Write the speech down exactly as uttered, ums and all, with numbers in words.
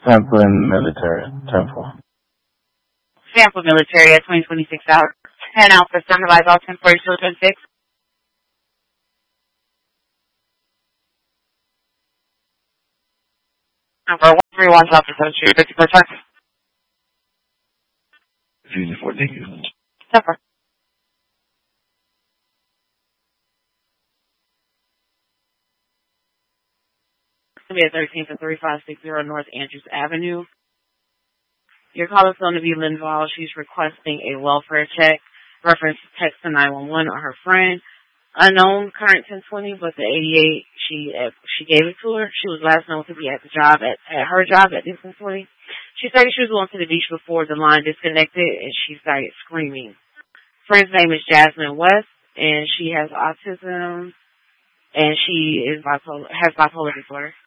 Templin Military. Temple. Sample Military at twenty twenty-six hours. ten out for Sunrise, all ten forty, two twenty-six. Number one three one, South Seventh Street, fifty-four Texas. fifty-four, thank you. Suffer. To be at thirteen for three five six zero North Andrews Avenue. Your call is going to be Linval. She's requesting a welfare check. Reference text to nine one one or her friend. Unknown current ten twenty, but the eighty-eight she uh, she gave it to her. She was last known to be at the job at, at her job at ten twenty. She said she was going to the beach before the line disconnected and she started screaming. Friend's name is Jasmine West and she has autism and she is bipolar has bipolar disorder.